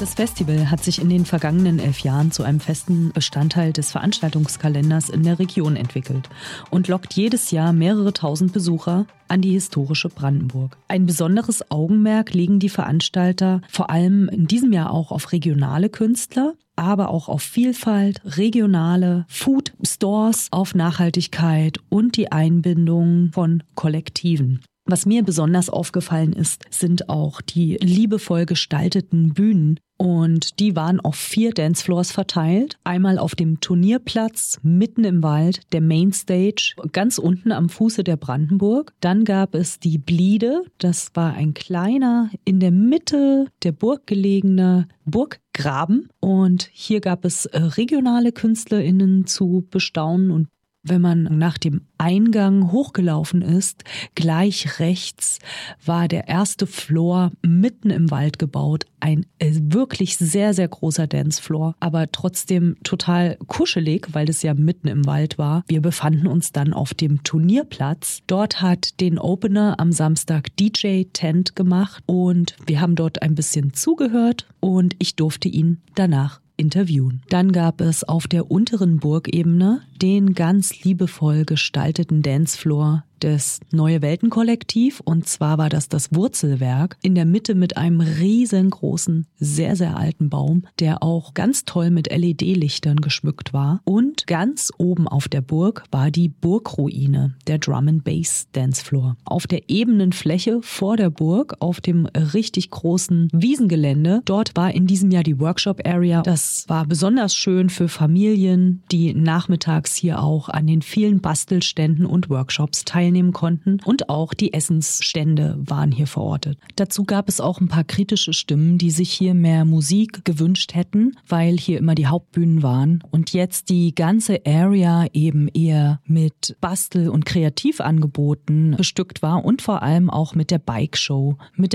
Das Festival hat sich in den vergangenen 11 Jahren zu einem festen Bestandteil des Veranstaltungskalenders in der Region entwickelt und lockt jedes Jahr mehrere tausend Besucher an die historische Brandenburg. Ein besonderes Augenmerk legen die Veranstalter vor allem in diesem Jahr auch auf regionale Künstler, aber auch auf Vielfalt, regionale Food Stores, auf Nachhaltigkeit und die Einbindung von Kollektiven. Was mir besonders aufgefallen ist, sind auch die liebevoll gestalteten Bühnen. Und die waren auf 4 Dancefloors verteilt. Einmal auf dem Turnierplatz, mitten im Wald, der Mainstage, ganz unten am Fuße der Brandenburg. Dann gab es die Bliede. Das war ein kleiner, in der Mitte der Burg gelegener Burggraben. Und hier gab es regionale KünstlerInnen zu bestaunen. Und wenn man nach dem Eingang hochgelaufen ist, gleich rechts war der erste Floor mitten im Wald gebaut. Ein wirklich sehr, sehr großer Dancefloor, aber trotzdem total kuschelig, weil es ja mitten im Wald war. Wir befanden uns dann auf dem Turnierplatz. Dort hat den Opener am Samstag DJ Tent gemacht und wir haben dort ein bisschen zugehört und ich durfte ihn danach interviewen. Dann gab es auf der unteren Burgebene den ganz liebevoll gestalteten Dancefloor des Neue Welten Kollektiv, und zwar war das Wurzelwerk in der Mitte mit einem riesengroßen, sehr, sehr alten Baum, der auch ganz toll mit LED-Lichtern geschmückt war. Und ganz oben auf der Burg war die Burgruine, der Drum and Bass Dancefloor. Auf der ebenen Fläche vor der Burg, auf dem richtig großen Wiesengelände, dort war in diesem Jahr die Workshop Area. Das war besonders schön für Familien, die nachmittags hier auch an den vielen Bastelständen und Workshops teilnehmen konnten, und auch die Essensstände waren hier verortet. Dazu gab es auch ein paar kritische Stimmen, die sich hier mehr Musik gewünscht hätten, weil hier immer die Hauptbühnen waren und jetzt die ganze Area eben eher mit Bastel- und Kreativangeboten bestückt war und vor allem auch mit der Bike-Show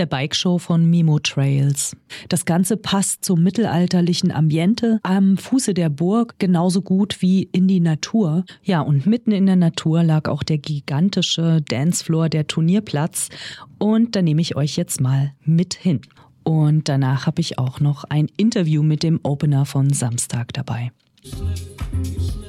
von Mimo Trails. Das Ganze passt zum mittelalterlichen Ambiente am Fuße der Burg genauso gut wie in die Natur. Ja, und mitten in der Natur lag auch der gigantische Dancefloor, der Turnierplatz, und da nehme ich euch jetzt mal mit hin. Und danach habe ich auch noch ein Interview mit dem Opener von Samstag dabei.